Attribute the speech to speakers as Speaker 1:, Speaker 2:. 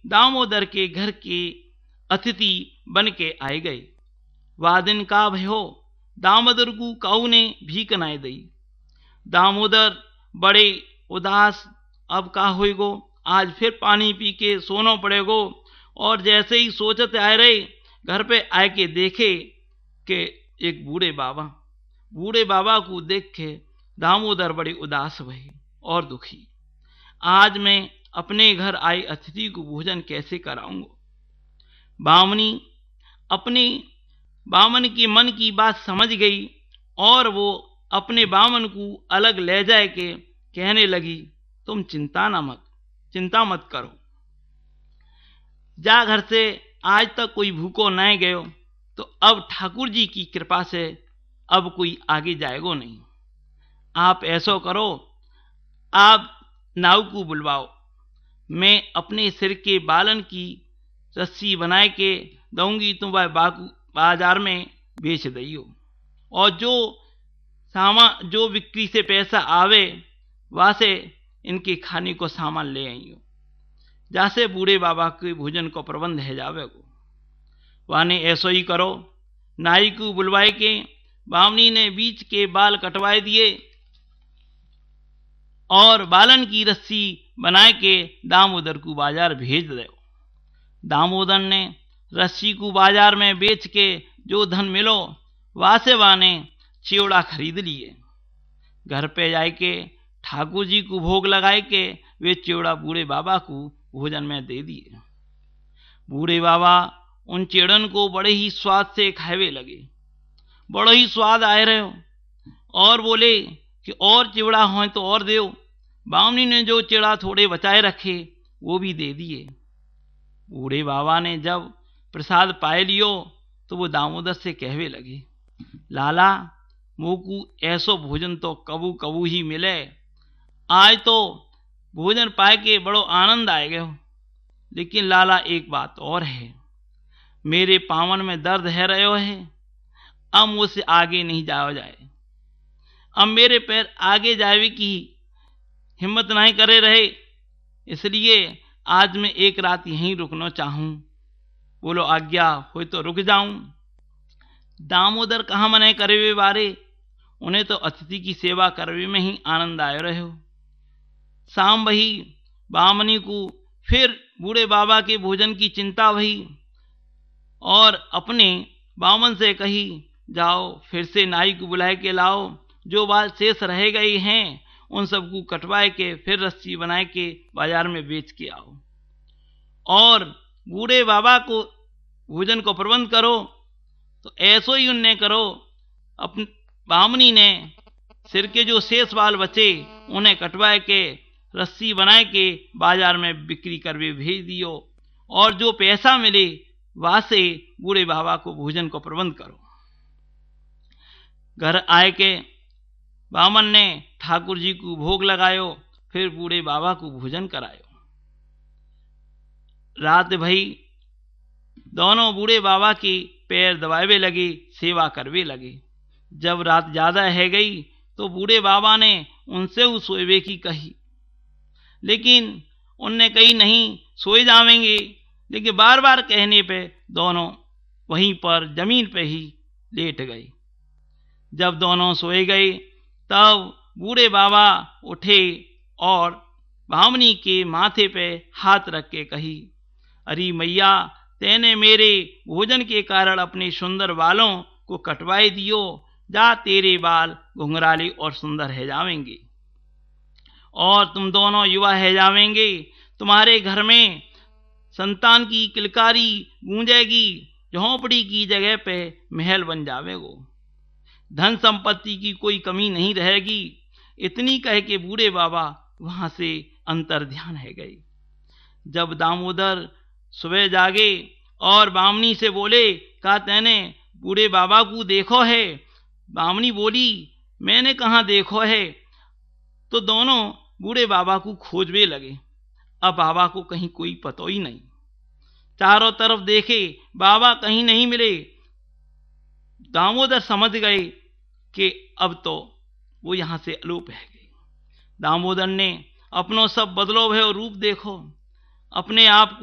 Speaker 1: दामोदर के घर के अतिथि बन के आए गए। वह दिन का भयो दामोदर को काऊ ने भीख नाय दई। दामोदर बड़े उदास, अब का होएगो, आज फिर पानी पी के सोनो पड़ेगो। और जैसे ही सोचत आए रहे, घर पे आए के देखे कि एक बूढ़े बाबा को देख के दामोदर बड़े उदास भये और दुखी। आज मैं अपने घर आए अतिथि को भोजन कैसे कराऊंगा। बामनी अपने बामन के मन की बात समझ गई और वो अपने बामन को अलग ले जाए के कहने लगी, तुम चिंता मत करो, जा घर से, आज तक कोई भूखो नहीं गयो, तो अब ठाकुर जी की कृपा से अब कोई आगे जाएगो नहीं। आप ऐसा करो, आप नाव को बुलवाओ, मैं अपने सिर के बालन की रस्सी बनाए के दूंगी, तुम वह बाजार में बेच दियो, और जो बिक्री से पैसा आवे वहां से इनके खाने को सामान ले आइयो, जैसे बूढ़े बाबा के भोजन को प्रबंध है जावेगो। वाने ऐसो ही करो। नाई को बुलवाए के बामनी ने बीच के बाल कटवाए दिए और बालन की रस्सी बनाए के दामोदर को बाजार भेज दो। दामोदर ने रस्सी को बाजार में बेच के जो धन मिलो वासे वाने चिवड़ा खरीद लिए। घर पे जाए के ठाकुर जी को भोग लगाए के वे चिवड़ा बूढ़े बाबा को भोजन में दे दिए। बूढ़े बाबा उन चिड़न को बड़े ही स्वाद से खावे लगे, बड़ो ही स्वाद आए रहे हो, और बोले कि और चिवड़ा हो तो और दो। बामनी ने जो चिड़ा थोड़े बचाए रखे वो भी दे दिए। बूढ़े बाबा ने जब प्रसाद पाए लियो तो वो दामोदर से कहवे लगे, लाला मोकू ऐसो भोजन तो कबू कबू ही मिले, आज तो भोजन पाए के बड़ो आनंद आए गयो। लेकिन लाला एक बात और है, मेरे पावन में दर्द है रहो है, अब मुझसे आगे नहीं जाओ जाए, अब मेरे पैर आगे जावे की हिम्मत नहीं करे रहे, इसलिए आज मैं एक रात यहीं रुकना चाहूं, बोलो आज्ञा हो तो रुक जाऊं। दामोदर कहाँ मने करे बारे, उन्हें तो अतिथि की सेवा करवे में ही आनंद आयो रहो। शाम वही बामनी को फिर बूढ़े बाबा के भोजन की चिंता भई और अपने बामन से कही, जाओ फिर से नाई को बुलाए के लाओ, जो बाल शेष रह गए हैं उन सबको कटवाए के फिर रस्सी बनाए के बाजार में बेच के आओ, और बूढ़े बाबा को भोजन को प्रबंध करो। तो ऐसो ही उनने करो। अपनी बामनी ने सिर के जो शेष बाल बचे उन्हें कटवाए के रस्सी बनाए के बाजार में बिक्री करवे भेज दियो, और जो पैसा मिले वहां से बूढ़े बाबा को भोजन को प्रबंध करो। घर आए के बामन ने ठाकुर जी को भोग लगायो, फिर बूढ़े बाबा को भोजन करायो। रात भई दोनों बूढ़े बाबा के पैर दबावे लगे, सेवा करवे लगे। जब रात ज्यादा है गई तो बूढ़े बाबा ने उनसे उस सोएवे की कही, लेकिन उनने कही नहीं सोए जावेंगे, लेकिन बार बार कहने पे दोनों वहीं पर जमीन पे ही लेट गए। जब दोनों सोए गए तब बूढ़े बाबा उठे और बामनी के माथे पे हाथ रख के कही, अरे मैया, तेने मेरे भोजन के कारण अपने सुंदर बालों को कटवाए दियो, जा तेरे बाल घुंघराले और सुंदर है जावेंगे, और तुम दोनों युवा है जावेंगे। तुम्हारे घर में संतान की किलकारी गूंजेगी, झोंपड़ी की जगह पे महल बन जावेगो, धन संपत्ति की कोई कमी नहीं रहेगी। इतनी कह के बूढ़े बाबा वहां से अंतर ध्यान है गए। जब दामोदर सुबह जागे और बामनी से बोले, कहा तेने बूढ़े बाबा को देखो है? बामनी बोली, मैंने कहाँ देखो है। तो दोनों बूढ़े बाबा को खोजवे लगे। अब बाबा को कहीं कोई पतो ही नहीं, चारों तरफ देखे बाबा कहीं नहीं मिले। दामोदर समझ गए कि अब तो वो यहां से अलोप है गए। दामोदर ने अपनो सब बदलो भयो रूप देखो, अपने आप